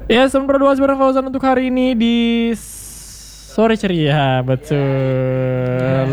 Ya, sempurna 2 sebenarnya Fauzan untuk hari ini di sore ceria, betul.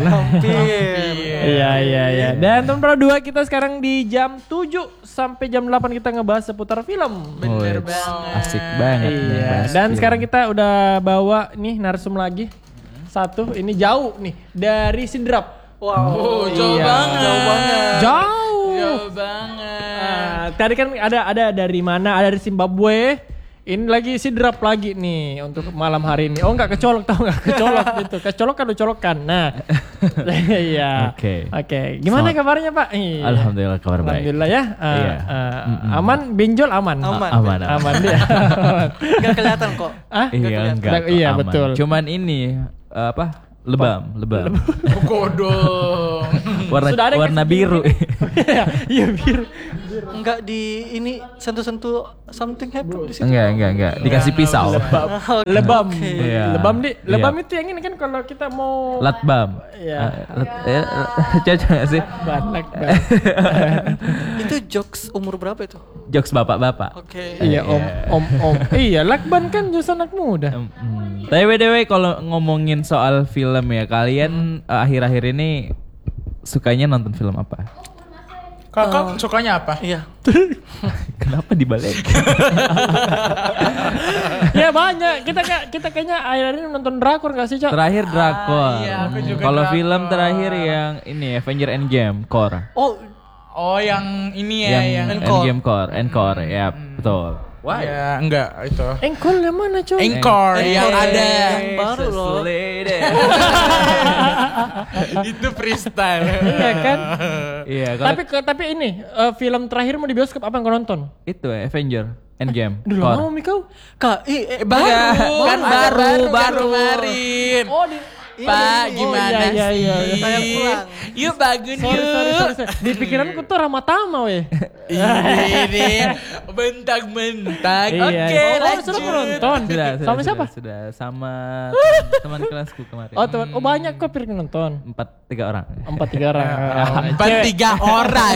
Iya. Dan sempurna 2 kita sekarang di jam 7 sampai jam 8 kita ngebahas seputar film. Bener banget. Asik banget. Iya. Dan sekarang kita udah bawa nih narsum lagi. Satu, ini jauh nih dari Sidrap. Wow, jauh iya. banget. Jauh banget. Tadi kan ada dari mana? Ada dari Zimbabwe. Ini lagi Sidrap lagi nih untuk malam hari ini. Oh enggak kecolok, tau enggak? Kecolok gitu. Kecolokan. Nah. Iya. Oke. Gimana kabarnya, Pak? Alhamdulillah kabar baik. Alhamdulillah ya. Aman, benjol aman. Aman dia. Gak kelihatan kok. Enggak. Iya, aman. betul. Cuman ini lebam. Godong. warna biru. Iya, biru. Enggak di ini sentuh-sentuh something happen di situ. Enggak. Dikasih pisau. Lebam. Iya. Lebam itu yang ini kan kalau kita mau Latbam. Iya. Cocok gak sih? Banak. Itu jokes umur berapa itu? Jokes bapak-bapak. Oke. Iya, om. Iya, lakban kan justru anak muda. Tapi BTW kalau ngomongin soal film ya, kalian akhir-akhir ini sukanya nonton film apa? Kakak sukanya apa? Iya. Kenapa dibalik? Ya banyak. Kita kayaknya akhir-akhir ini nonton drakor enggak sih, Cak? Terakhir drakor. Iya, aku juga Kalau drakor. film terakhir yang ini Avenger Endgame Core. Oh, yang ini ya, yang Endgame Core, Encore, ya betul. Wah, ya enggak itu. Engkol yang mana, Cok? Encore yang ada. yang baru loh. Itu freestyle. Iya kan? Iya, kalau Tapi ini film terakhir mau di bioskop apa yang kau nonton? itu Avenger Endgame Dulu Core. mau Mikau? Kak, Baru Kan baru. kemarin. Oh, Pak, gimana iya. sih? Saya pulang. Yuk bangun Sorry. Di pikiranku tuh Ramatama weh. Ini bentak-bentak. Iya. Oke, Sudah kau nonton. Sama siapa? Sudah sama teman kelasku kemarin. Oh, teman. Oh, banyak kok pirang nonton. 3 orang. 3 orang. Empat tiga orang.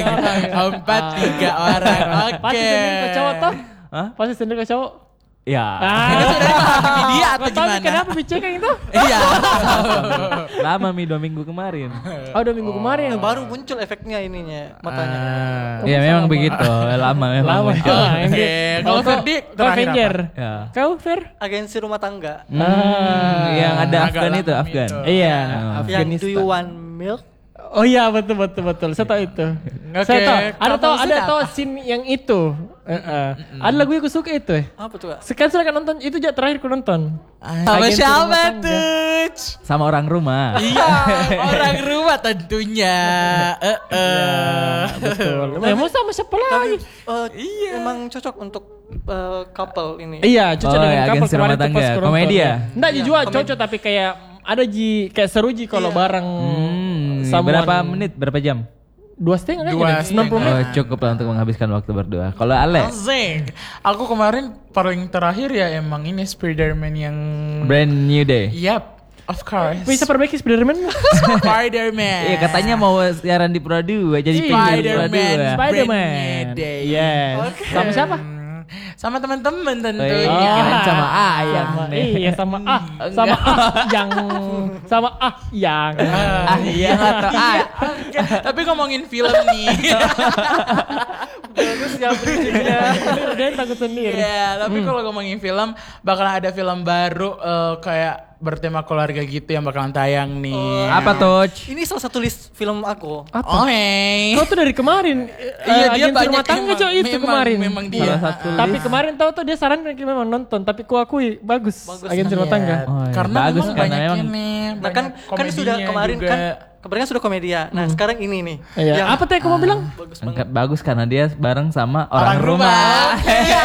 Pasti Oke. sendiri ke cowok toh? Hah? Pasti sendiri ke cowok. Ya. Itu dari media atau Kau tahu gimana? kenapa bicekang itu? Iya. Lama 2 minggu kemarin. Oh, 2 minggu kemarin. Baru muncul efeknya ininya matanya. Iya memang begitu. Lama memang. Lama. muncul. Oke. Kalau Ferdi Kau terakhir Avenger. Ya. Kau Fer? Agensi rumah tangga. Yang ada agak Afgan itu, lama Afgan. itu. Iya. Yang Do You Want Milk? Oh iya betul. Saya tahu itu. Saya tahu. Ada tahu scene yang itu. Ada lagu yang aku suka itu. Apa tuh, Kak? Sekarang sudah nonton itu aja terakhir aku nonton. Sama Agensi siapa rumah tangga. tuh? Sama orang rumah. Iya, orang rumah tentunya. Betul. Mau sama siapa lagi? Emang cocok untuk couple ini. Iya, cocok dengan ya, couple agensi rumah kemarin tuh tangga. pas aku nonton. Komedi ya? Enggak dijual cocok tapi kayak ada kayak seru kalau bareng someone. Berapa menit? Berapa jam? 2,5 Dua kayaknya. 90 menit. Oh, cukup lah untuk menghabiskan waktu berdua. Kalau Ale, Asik. Aku kemarin paling terakhir ya emang ini Spider-Man yang Brand New Day. Yap, of course. Bisa perbaiki Spider-Man? Spider-Man. Iya katanya mau siaran di Pro 2 jadi penyiar di Pro 2. Spider-Man. Brand New Day. Yes. Sama siapa? Sama teman-teman Oh, tentunya. kirain sama ayam sama, nih. iya sama yang Iya atau Oke, tapi ngomongin film nih. Bagus ya bridging-nya. dia takut sendiri. Iya, tapi kalau ngomongin film bakalan ada film baru kayak bertema keluarga gitu yang bakalan tayang nih. Apa tuh? Ini salah satu list film aku. Oh, hey. Kau tuh dari kemarin. Iya, dia Agensi banyak rumah tangga emang, Cok, itu kemarin. Memang dia. Salah satu Tapi kemarin tahu dia sarankan kita memang nonton, tapi ku akui bagus. Agensi rumah tangga. Oh, iya. Karena Bagus, memang karena banyak memang- ini. Nah kan sudah kemarin juga. kan kemarin kan sudah komedia. Nah sekarang ini nih. Iya. Yang Apa tadi kamu bilang? bagus banget. Bagus karena dia bareng sama orang rumah. Iya.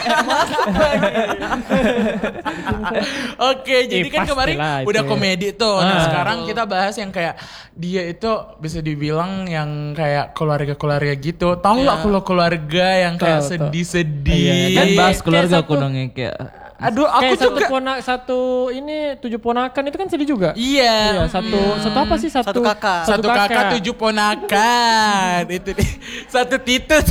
Oke, jadi kan kemarin pastilah itu. udah komedi tuh. Nah, sekarang kita bahas yang kayak dia itu bisa dibilang yang kayak keluarga-keluarga gitu. Tahu lah kalau keluarga yang kayak Tahu. sedih-sedih. Iya, Kan bahas Kayak keluarga satu- aku dong yang kayak Aduh, aku Kayak juga. satu ini 7 ponakan itu kan sedih juga. Iya. Satu apa sih Satu kakak. Satu kakak 7 ponakan. Itu nih. Satu titut.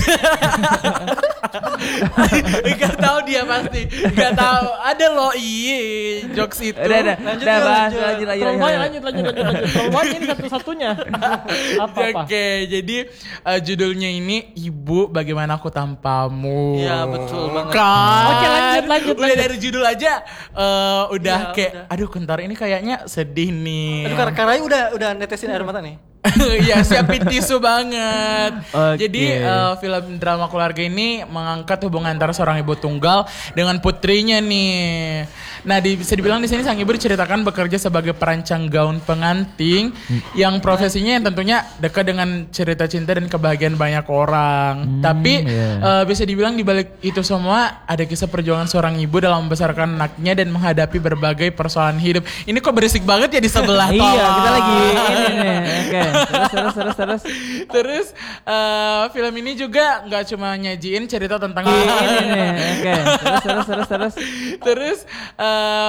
Gak tahu dia pasti. Gak tahu. Ada loh jokes itu. Udah, bahas lanjut. Terlalu banyak, lanjut. Terlalu banyak ini satu-satunya. Apa? Oke, jadi judulnya ini Ibu Bagaimana Aku Tanpamu. Iya, betul banget. Kan? Oke, lanjut. Udah dari judul aja udah Iya, kayak udah. aduh Kentar ini kayaknya sedih nih. Aduh, karena udah netesin air mata nih. Iya, siapin tisu banget. Oke. Jadi film drama keluarga ini mengangkat hubungan antara seorang ibu tunggal dengan putrinya nih. Nah, bisa dibilang di sini sang ibu diceritakan bekerja sebagai perancang gaun pengantin yang profesinya yang tentunya dekat dengan cerita cinta dan kebahagiaan banyak orang. Tapi bisa dibilang di balik itu semua ada kisah perjuangan seorang ibu dalam membesarkan anaknya dan menghadapi berbagai persoalan hidup. Ini kok berisik banget ya di sebelah Iya, tolong. kita lagi ini nih. Oke, terus. Terus film ini juga nggak cuma nyajiin cerita tentang Ini nih. Oke, terus. Terus